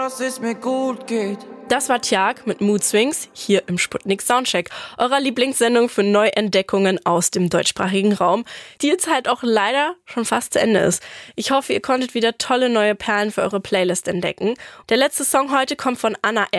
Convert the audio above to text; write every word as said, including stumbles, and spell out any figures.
dass es mir gut geht. Das war Tjag mit Mood Swings hier im Sputnik Soundcheck, eurer Lieblingssendung für Neuentdeckungen aus dem deutschsprachigen Raum, die jetzt halt auch leider schon fast zu Ende ist. Ich hoffe, ihr konntet wieder tolle neue Perlen für eure Playlist entdecken. Der letzte Song heute kommt von Anna